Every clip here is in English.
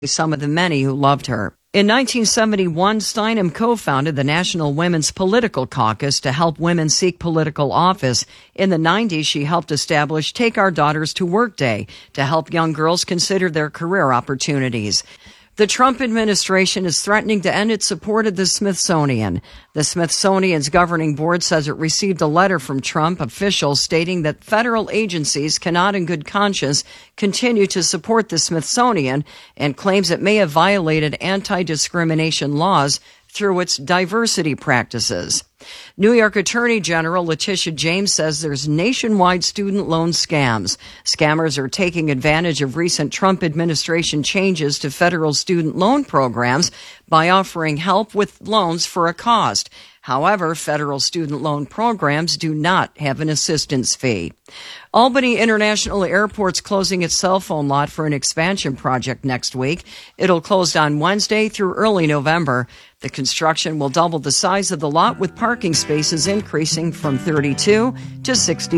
some of the many who loved her. In 1971, Steinem co-founded the National Women's Political Caucus to help women seek political office. In the 90s, she helped establish Take Our Daughters to Work Day to help young girls consider their career opportunities. The Trump administration is threatening to end its support of the Smithsonian. The Smithsonian's governing board says it received a letter from Trump officials stating that federal agencies cannot in good conscience continue to support the Smithsonian and claims it may have violated anti-discrimination laws through its diversity practices. New York Attorney General Letitia James says there's nationwide student loan scams. Scammers are taking advantage of recent Trump administration changes to federal student loan programs by offering help with loans for a cost. However, federal student loan programs do not have an assistance fee. Albany International Airport's closing its cell phone lot for an expansion project next week. It'll close on Wednesday through early November. The construction will double the size of the lot, with parking spaces increasing from 32 to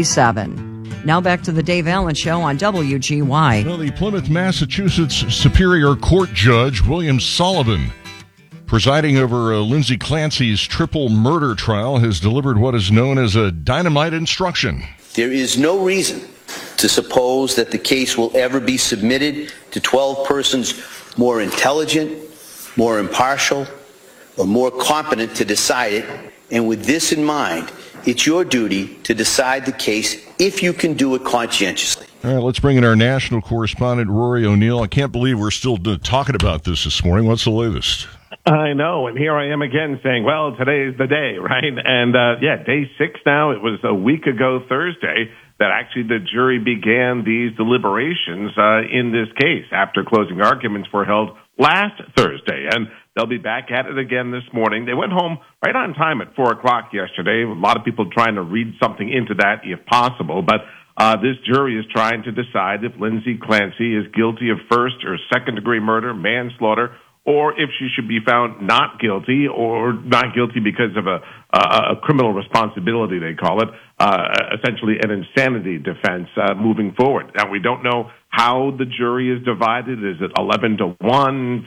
67. Now back to the Dave Allen Show on WGY. Well, the Plymouth, Massachusetts Superior Court Judge William Sullivan, presiding over Lindsay Clancy's triple murder trial, has delivered what is known as a dynamite instruction. There is no reason to suppose that the case will ever be submitted to 12 persons more intelligent, more impartial, or more competent to decide it. And with this in mind, it's your duty to decide the case if you can do it conscientiously. All right, let's bring in our national correspondent, Rory O'Neill. I can't believe we're still talking about this morning. What's the latest? I know, and here I am again saying, well, today is the day, right? And, day 6 now. It was a week ago Thursday that actually the jury began these deliberations in this case after closing arguments were held last Thursday. And they'll be back at it again this morning. They went home right on time at 4 o'clock yesterday. A lot of people trying to read something into that if possible. But this jury is trying to decide if Lindsay Clancy is guilty of first or second degree murder, manslaughter, or if she should be found not guilty, or not guilty because of a criminal responsibility, they call it, essentially an insanity defense moving forward. Now, we don't know how the jury is divided. Is it 11-1,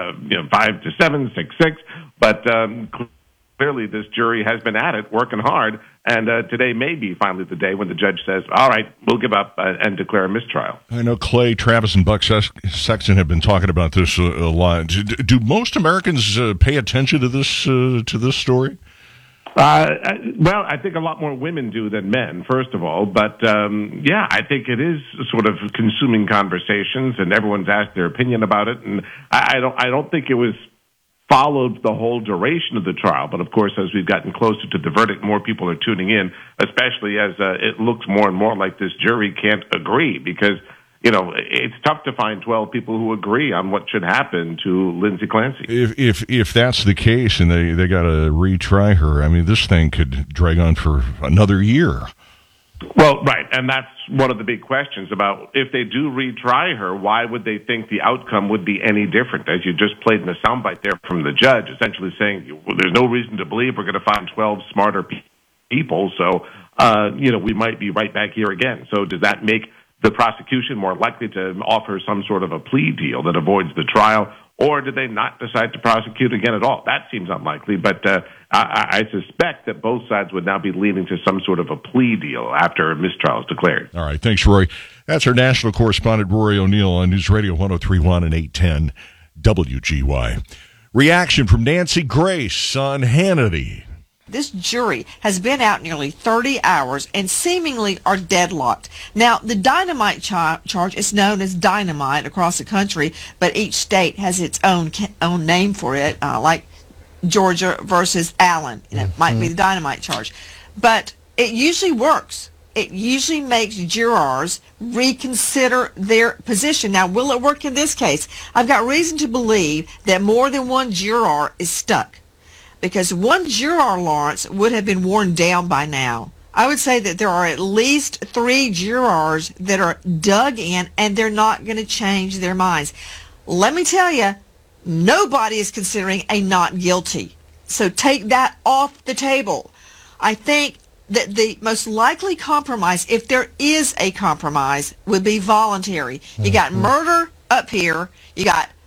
5-7, 6-6? But clearly this jury has been at it, working hard, and today may be finally the day when the judge says, all right, we'll give up and declare a mistrial. I know Clay Travis and Buck Sexton have been talking about this a lot. Do most Americans pay attention to this story? Well, I think a lot more women do than men, first of all. But, I think it is sort of consuming conversations, and everyone's asked their opinion about it. And I don't think it was followed the whole duration of the trial. But, of course, as we've gotten closer to the verdict, more people are tuning in, especially as it looks more and more like this jury can't agree because, it's tough to find 12 people who agree on what should happen to Lindsay Clancy. If that's the case and they got to retry her, I mean, this thing could drag on for another year. Well, right, and that's one of the big questions about if they do retry her, why would they think the outcome would be any different? As you just played in the soundbite there from the judge, essentially saying, well, there's no reason to believe we're going to find 12 smarter people, so, we might be right back here again. So does that make the prosecution more likely to offer some sort of a plea deal that avoids the trial, or did they not decide to prosecute again at all? That seems unlikely, but I suspect that both sides would now be leaning to some sort of a plea deal after a mistrial is declared. All right, thanks, Rory. That's our national correspondent, Rory O'Neill, on News Radio 103.1 and 810 WGY. Reaction from Nancy Grace on Hannity. This jury has been out nearly 30 hours and seemingly are deadlocked. Now, the dynamite charge is known as dynamite across the country, but each state has its own name for it, like Georgia versus Allen. It might be the dynamite charge. But it usually works. It usually makes jurors reconsider their position. Now, will it work in this case? I've got reason to believe that more than one juror is stuck. Because one juror, Lawrence, would have been worn down by now. I would say that there are at least 3 jurors that are dug in, and they're not going to change their minds. Let me tell you, nobody is considering a not guilty. So take that off the table. I think that the most likely compromise, if there is a compromise, would be voluntary. You got murder up here, you got